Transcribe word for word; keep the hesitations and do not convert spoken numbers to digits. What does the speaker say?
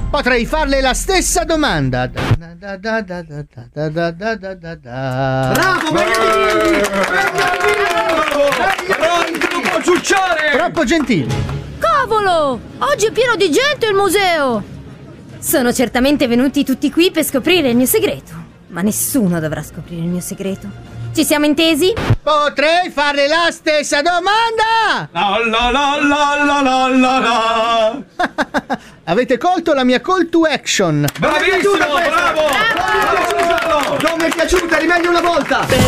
Potrei farle la stessa domanda. Da, da, da, da, da, da, da, da, da, da, da. Bravo, meglio Non può ciucciare! Troppo gentile. Cavolo! Oggi è pieno di gente il museo! Sono certamente venuti tutti qui per scoprire il mio segreto, ma nessuno dovrà scoprire il mio segreto. Ci siamo intesi? Potrei farle la stessa domanda. La la la la la la la la. Avete colto la mia call to action. Bravissimo, bravo! Non mi è piaciuta, rimeglio una volta!